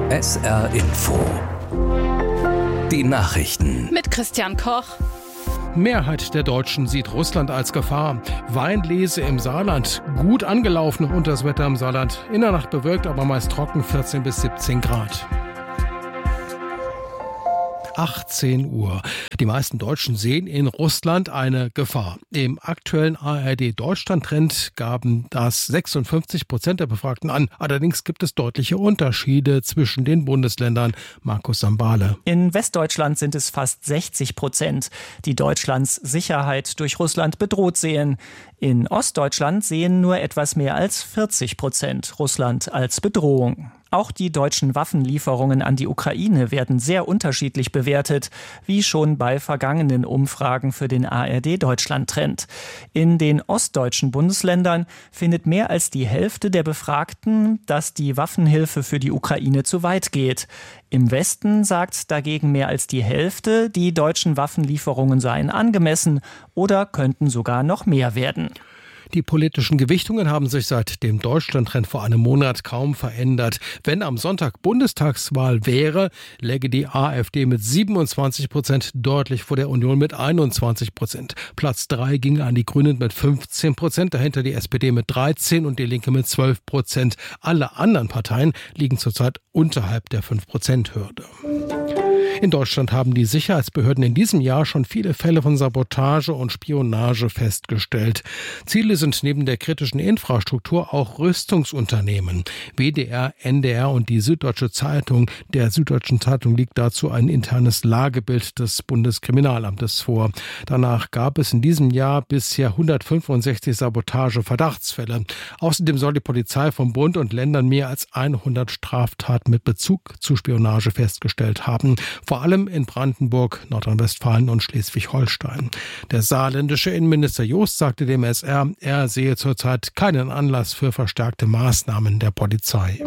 SR Info. Die Nachrichten. Mit Christian Koch. Mehrheit der Deutschen sieht Russland als Gefahr. Weinlese im Saarland. Gut angelaufen und das Wetter im Saarland. In der Nacht bewölkt, aber meist trocken, 14 bis 17 Grad. 18 Uhr. Die meisten Deutschen sehen in Russland eine Gefahr. Im aktuellen ARD-Deutschland-Trend gaben das 56% der Befragten an. Allerdings gibt es deutliche Unterschiede zwischen den Bundesländern. Markus Sambale. In Westdeutschland sind es fast 60%, die Deutschlands Sicherheit durch Russland bedroht sehen. In Ostdeutschland sehen nur etwas mehr als 40% Russland als Bedrohung. Auch die deutschen Waffenlieferungen an die Ukraine werden sehr unterschiedlich bewertet, wie schon bei vergangenen Umfragen für den ARD-Deutschland-Trend. In den ostdeutschen Bundesländern findet mehr als die Hälfte der Befragten, dass die Waffenhilfe für die Ukraine zu weit geht. Im Westen sagt dagegen mehr als die Hälfte, die deutschen Waffenlieferungen seien angemessen oder könnten sogar noch mehr werden. Die politischen Gewichtungen haben sich seit dem Deutschlandtrend vor einem Monat kaum verändert. Wenn am Sonntag Bundestagswahl wäre, läge die AfD mit 27% deutlich vor der Union mit 21%. Platz 3 ginge an die Grünen mit 15%, dahinter die SPD mit 13% und die Linke mit 12%. Alle anderen Parteien liegen zurzeit unterhalb der 5%-Hürde. In Deutschland haben die Sicherheitsbehörden in diesem Jahr schon viele Fälle von Sabotage und Spionage festgestellt. Ziele sind neben der kritischen Infrastruktur auch Rüstungsunternehmen. WDR, NDR und die Süddeutsche Zeitung. Der Süddeutschen Zeitung liegt dazu ein internes Lagebild des Bundeskriminalamtes vor. Danach gab es in diesem Jahr bisher 165 Sabotage-Verdachtsfälle. Außerdem soll die Polizei vom Bund und Ländern mehr als 100 Straftaten mit Bezug zu Spionage festgestellt haben. Vor allem in Brandenburg, Nordrhein-Westfalen und Schleswig-Holstein. Der saarländische Innenminister Jost sagte dem SR, er sehe zurzeit keinen Anlass für verstärkte Maßnahmen der Polizei.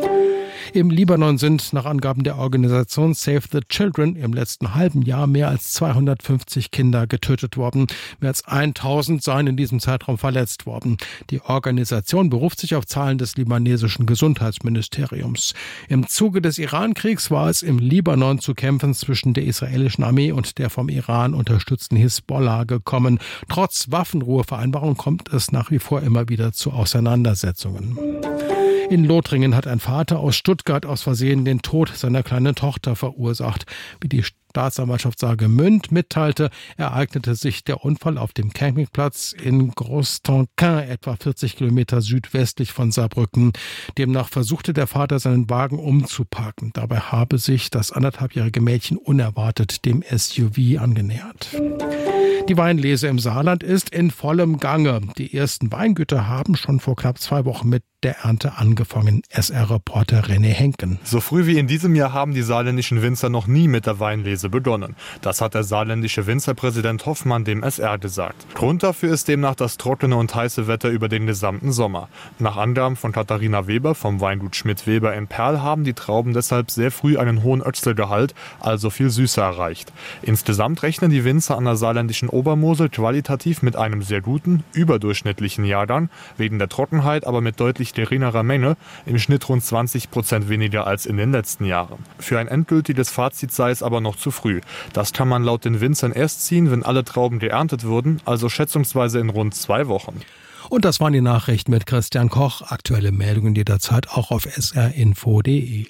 Im Libanon sind nach Angaben der Organisation Save the Children im letzten halben Jahr mehr als 250 Kinder getötet worden. Mehr als 1000 seien in diesem Zeitraum verletzt worden. Die Organisation beruft sich auf Zahlen des libanesischen Gesundheitsministeriums. Im Zuge des Irankriegs war es im Libanon zu Kämpfen zwischen der israelischen Armee und der vom Iran unterstützten Hisbollah gekommen. Trotz Waffenruhevereinbarung kommt es nach wie vor immer wieder zu Auseinandersetzungen. In Lothringen hat ein Vater aus Stuttgart aus Versehen den Tod seiner kleinen Tochter verursacht. Wie die Staatsanwaltschaft Saargemünd mitteilte, ereignete sich der Unfall auf dem Campingplatz in Groß-Tonquin, etwa 40 Kilometer südwestlich von Saarbrücken. Demnach versuchte der Vater, seinen Wagen umzuparken. Dabei habe sich das 1,5-jährige Mädchen unerwartet dem SUV angenähert. Die Weinlese im Saarland ist in vollem Gange. Die ersten Weingüter haben schon vor knapp 2 Wochen mit der Ernte angefangen. SR-Reporter René Henken. So früh wie in diesem Jahr haben die saarländischen Winzer noch nie mit der Weinlese begonnen. Das hat der saarländische Winzerpräsident Hoffmann dem SR gesagt. Grund dafür ist demnach das trockene und heiße Wetter über den gesamten Sommer. Nach Angaben von Katharina Weber vom Weingut Schmidt-Weber in Perl haben die Trauben deshalb sehr früh einen hohen Öchselgehalt, also viel Süße erreicht. Insgesamt rechnen die Winzer an der saarländischen Obermosel qualitativ mit einem sehr guten, überdurchschnittlichen Jahrgang, wegen der Trockenheit aber mit deutlich geringerer Menge, im Schnitt rund 20% weniger als in den letzten Jahren. Für ein endgültiges Fazit sei es aber noch zu früh. Das kann man laut den Winzern erst ziehen, wenn alle Trauben geerntet wurden, also schätzungsweise in rund 2 Wochen. Und das waren die Nachrichten mit Christian Koch. Aktuelle Meldungen jederzeit auch auf srinfo.de.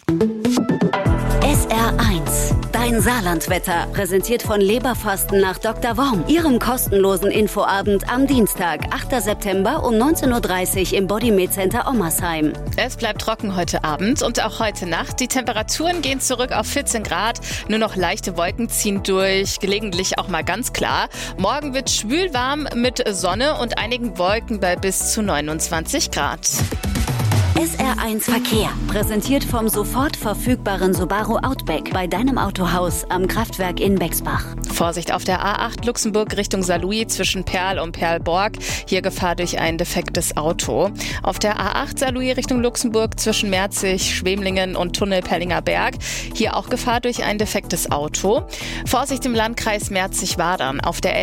SR1, dein Saarlandwetter, präsentiert von Leberfasten nach Dr. Worm. Ihrem kostenlosen Infoabend am Dienstag, 8. September um 19.30 Uhr im Bodymed Center Ommersheim. Es bleibt trocken heute Abend und auch heute Nacht. Die Temperaturen gehen zurück auf 14 Grad. Nur noch leichte Wolken ziehen durch, gelegentlich auch mal ganz klar. Morgen wird schwül warm mit Sonne und einigen Wolken bei bis zu 29 Grad. SR1 Verkehr, präsentiert vom sofort verfügbaren Subaru Outback bei deinem Autohaus am Kraftwerk in Bexbach. Vorsicht auf der A8 Luxemburg Richtung Saarlouis zwischen Perl und Perlborg. Hier Gefahr durch ein defektes Auto. Auf der A8 Saarlouis Richtung Luxemburg zwischen Merzig, Schwemlingen und Tunnel Pellinger Berg. Hier auch Gefahr durch ein defektes Auto. Vorsicht im Landkreis Merzig-Wadern auf der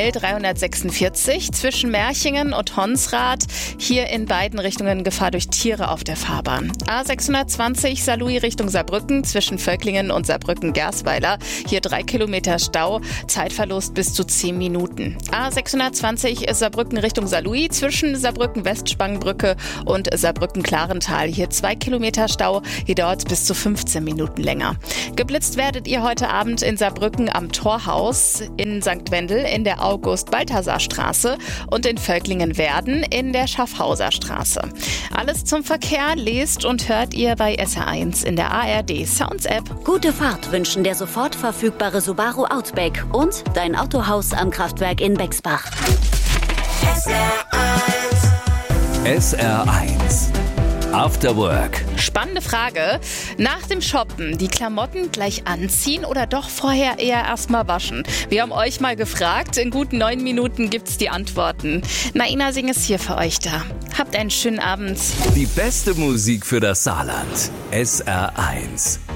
L346 zwischen Merchingen und Honsrath. Hier in beiden Richtungen Gefahr durch Tiere auf der unbefahrbaren. A620 Saarlouis Richtung Saarbrücken zwischen Völklingen und Saarbrücken-Gersweiler. Hier 3 Kilometer Stau, Zeitverlust bis zu 10 Minuten. A620 Saarbrücken Richtung Saarlouis zwischen Saarbrücken-Westspangenbrücke und Saarbrücken-Klarental. Hier 2 Kilometer Stau, hier dauert es bis zu 15 Minuten länger. Geblitzt werdet ihr heute Abend in Saarbrücken am Torhaus, in St. Wendel in der August-Balthasar-Straße und in Völklingen-Werden in der Schaffhauser Straße. Alles zum Verkehr lest und hört ihr bei SR1 in der ARD Sounds App. Gute Fahrt wünschen der sofort verfügbare Subaru Outback und dein Autohaus am Kraftwerk in Bexbach. SR1 After Work. Spannende Frage. Nach dem Shoppen die Klamotten gleich anziehen oder doch vorher eher erstmal waschen? Wir haben euch mal gefragt. In guten 9 Minuten gibt's die Antworten. Naina Singh ist hier für euch da. Habt einen schönen Abend. Die beste Musik für das Saarland. SR1.